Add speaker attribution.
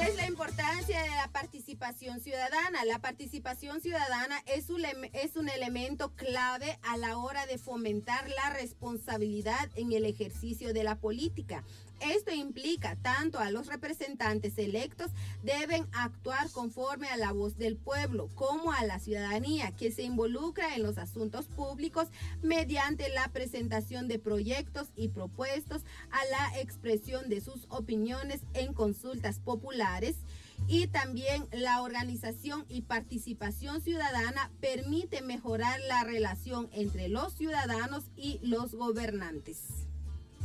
Speaker 1: ¿Cuál es la importancia de la participación ciudadana? La participación ciudadana es un elemento clave a la hora de fomentar la responsabilidad en el ejercicio de la política. Esto implica tanto a los representantes electos deben actuar conforme a la voz del pueblo, como a la ciudadanía que se involucra en los asuntos públicos mediante la presentación de proyectos y propuestos, a la expresión de sus opiniones en consultas populares. Y también la organización y participación ciudadana permite mejorar la relación entre los ciudadanos y los gobernantes.